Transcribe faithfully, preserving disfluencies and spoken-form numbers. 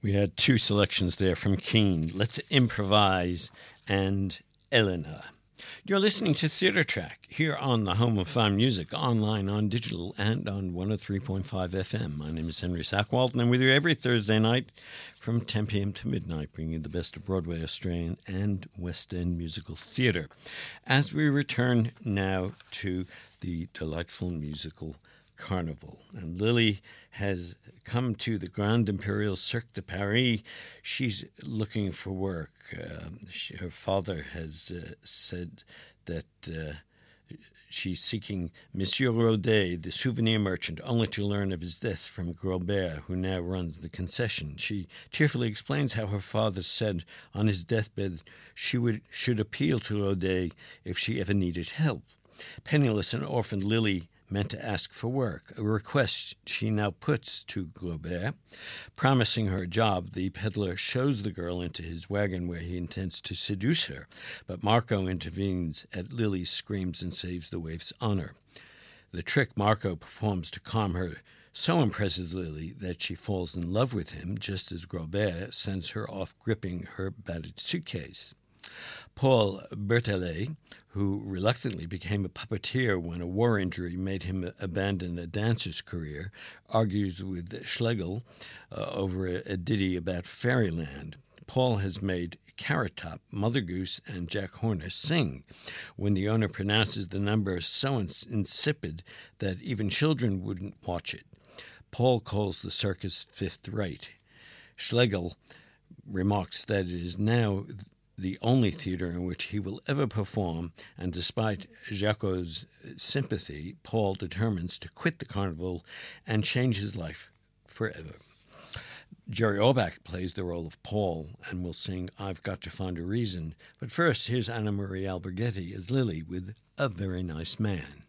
We had two selections there from Keane, Let's Improvise and Elena. You're listening to Theatre Track here on the home of fine music, online, on digital, and on one oh three point five F M. My name is Henry Sackwald, and I'm with you every Thursday night from ten p.m. to midnight, bringing you the best of Broadway, Australian, and West End musical theatre. As we return now to the delightful musical Carnival. And Lily has come to the Grand Imperial Cirque de Paris. She's looking for work. Uh, she, her father has uh, said that uh, she's seeking Monsieur Rodet, the souvenir merchant, only to learn of his death from Grobert, who now runs the concession. She tearfully explains how her father said on his deathbed she would should appeal to Rodet if she ever needed help. Penniless and orphaned Lily meant to ask for work, a request she now puts to Grobert. Promising her a job, the peddler shows the girl into his wagon where he intends to seduce her, but Marco intervenes at Lily's screams and saves the waif's honor. The trick Marco performs to calm her so impresses Lily that she falls in love with him, just as Grobert sends her off gripping her battered suitcase. Paul Berthelet, who reluctantly became a puppeteer when a war injury made him abandon a dancer's career, argues with Schlegel uh, over a, a ditty about fairyland. Paul has made Carrot Top, Mother Goose, and Jack Horner sing when the owner pronounces the number so ins- insipid that even children wouldn't watch it. Paul calls the circus fifth rate. Schlegel remarks that it is now the only theater in which he will ever perform, and despite Jacquot's sympathy, Paul determines to quit the carnival and change his life forever. Jerry Orbach plays the role of Paul and will sing I've Got to Find a Reason. But first, here's Anna Marie Alberghetti as Lily with A Very Nice Man.